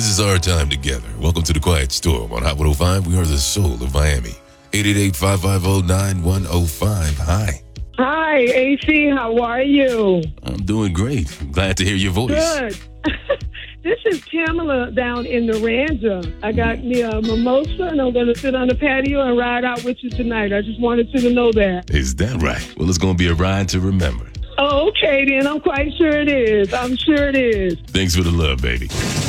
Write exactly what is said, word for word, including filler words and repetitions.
This is our time together. Welcome to the Quiet Storm on Hot one oh five. We are the soul of Miami. eight eight eight, five five zero, nine one zero five. Hi. Hi, A C. How are you? I'm doing great. I'm glad to hear your voice. Good. This is Pamela down in Naranja. I got me a mimosa, and I'm going to sit on the patio and ride out with you tonight. I just wanted you to know that. Is that right? Well, it's going to be a ride to remember. Oh, okay, then. I'm quite sure it is. I'm sure it is. Thanks for the love, baby.